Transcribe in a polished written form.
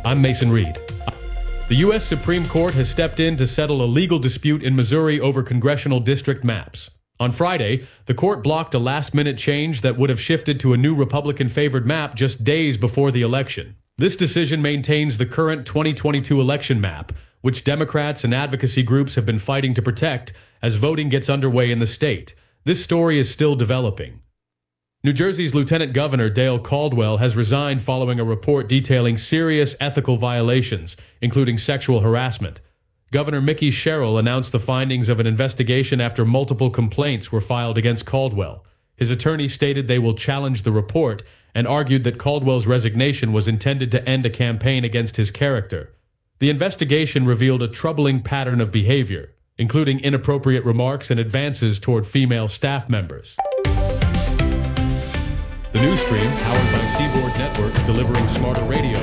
I'm Mason Reed. The U.S. Supreme Court has stepped in to settle a legal dispute in Missouri over congressional district maps. On Friday, the court blocked a last-minute change that would have shifted to a new Republican-favored map just days before the election. This decision maintains the current 2022 election map, which Democrats and advocacy groups have been fighting to protect as voting gets underway in the state. This story is still developing. New Jersey's Lieutenant Governor Dale Caldwell has resigned following a report detailing serious ethical violations, including sexual harassment. Governor Mickey Sherrill announced the findings of an investigation after multiple complaints were filed against Caldwell. His attorney stated they will challenge the report and argued that Caldwell's resignation was intended to end a campaign against his character. The investigation revealed a troubling pattern of behavior, including inappropriate remarks and advances toward female staff members. The news stream, powered by Seaboard Networks, delivering smarter radio.